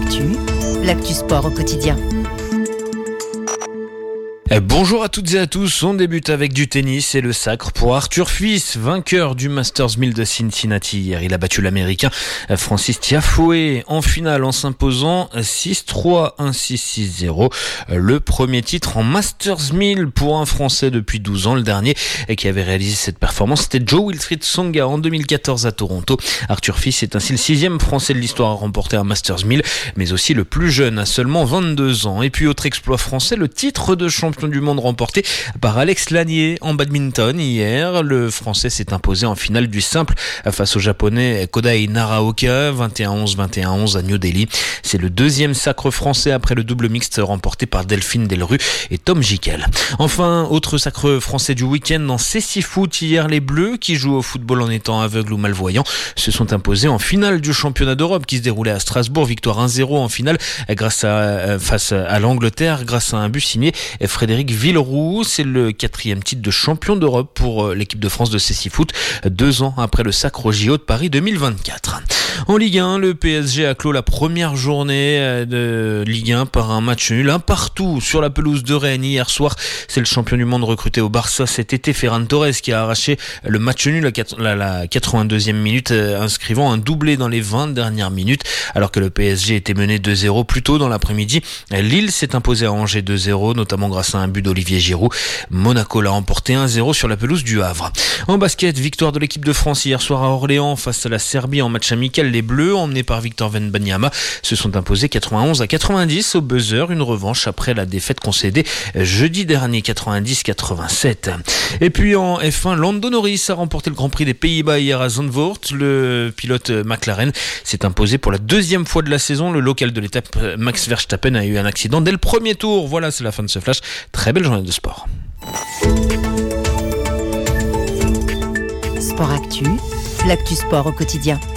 Actu, l'actu sport au quotidien. Bonjour à toutes et à tous, on débute avec du tennis et le sacre pour Arthur Fils, vainqueur du Masters 1000 de Cincinnati hier. Il a battu l'Américain Francis Tiafoe en finale en s'imposant 6-3, 1-6, 6-0. Le premier titre en Masters 1000 pour un Français depuis 12 ans. Le dernier qui avait réalisé cette performance, c'était Joe-Wilfried Tsonga en 2014 à Toronto. Arthur Fils est ainsi le 6e Français de l'histoire à remporter un Masters 1000, mais aussi le plus jeune à seulement 22 ans. Et puis autre exploit français, le titre de champion du monde remporté par Alex Lanier en badminton hier. Le Français s'est imposé en finale du simple face au Japonais Kodai Naraoka, 21-11, 21-11 à New Delhi. C'est le deuxième sacre français après le double mixte remporté par Delphine Delru et Tom Gickel. Enfin, autre sacre français du week-end en cécifoot hier, les Bleus qui jouent au football en étant aveugles ou malvoyants se sont imposés en finale du championnat d'Europe qui se déroulait à Strasbourg. Victoire 1-0 en finale face à l'Angleterre grâce à un but signé Frédéric Villeroux. C'est le 4e titre de champion d'Europe pour l'équipe de France de cécifoot, 2 ans après le sacre au JO de Paris 2024. En Ligue 1, le PSG a clos la première journée de Ligue 1 par un match nul, un partout sur la pelouse de Rennes hier soir. C'est le champion du monde recruté au Barça cet été, Ferran Torres, qui a arraché le match nul à la 82e minute, inscrivant un doublé dans les 20 dernières minutes, alors que le PSG était mené 2-0 plus tôt dans l'après-midi. Lille s'est imposé à Angers 2-0, notamment grâce à un but d'Olivier Giroud. Monaco l'a emporté 1-0 sur la pelouse du Havre. En basket, victoire de l'équipe de France hier soir à Orléans face à la Serbie en match amical. Les Bleus, emmenés par Victor Wembanyama, se sont imposés 91-90 au buzzer, une revanche après la défaite concédée jeudi dernier, 90-87. Et puis en F1, Lando Norris a remporté le Grand Prix des Pays-Bas hier à Zandvoort. Le pilote McLaren s'est imposé pour la 2e fois de la saison. Le local de l'étape, Max Verstappen, a eu un accident dès le premier tour. Voilà, c'est la fin de ce flash. Très belle journée de sport. Sport Actu, l'actu sport au quotidien.